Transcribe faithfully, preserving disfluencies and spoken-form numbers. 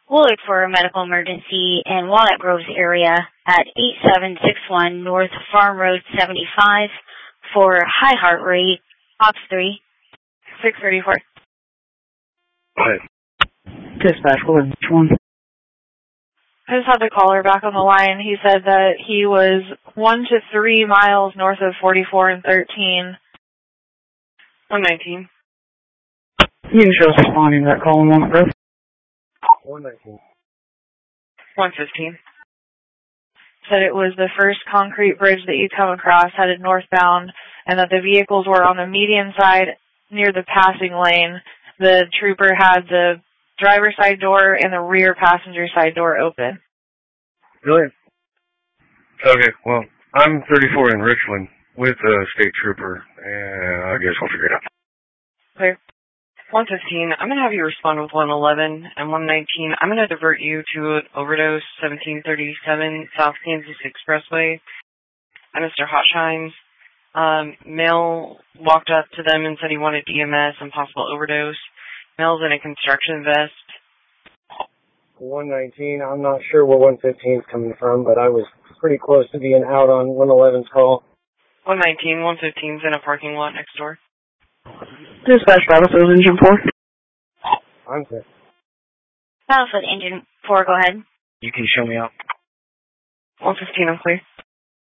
We'll look for a medical emergency in Walnut Groves area at eight seven six one North Farm Road seventy-five for high heart rate, Ops three, six thirty-four. Hi. Dispatch, what which one? I just had the caller back on the line. He said that he was one to three miles north of forty-four and thirteen. one nineteen. You can show us responding to that call in Walnut Grove. one nineteen. one fifteen. Said it was the first concrete bridge that you come across headed northbound, and that the vehicles were on the median side near the passing lane. The trooper had the driver's side door and the rear passenger side door open. Really? Okay, well, I'm thirty-four in Richland with a state trooper, and I guess we'll figure it out. Clear. one fifteen, I'm going to have you respond with one eleven, and one nineteen, I'm going to divert you to an overdose, seventeen thirty-seven South Kansas Expressway. I'm Mister Hotshimes. Um, male walked up to them and said he wanted E M S and possible overdose. Male's in a construction vest. one nineteen, I'm not sure where one fifteen is coming from, but I was pretty close to being out on one eleven's call. one nineteen, one fifteen's in a parking lot next door. Dispatch, Battlefield Engine four. I'm good. Battlefield Engine four, go ahead. You can show me out. one fifteen, I'm clear.